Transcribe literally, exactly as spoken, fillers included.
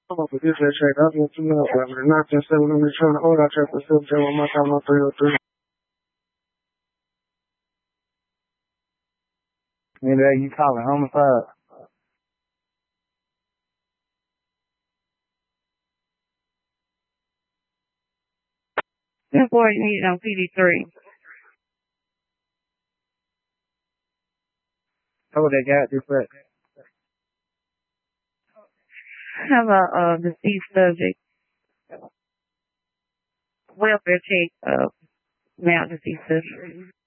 I'm up with this that check. I want to know about it. Not just seven. I'm trying to order. I check for seven. Seven. My time. My three oh three. Maybe you calling homicide. This boy needed on P D three. Oh, they got this right. Have a uh, deceased subject. Welfare check of now deceased subject.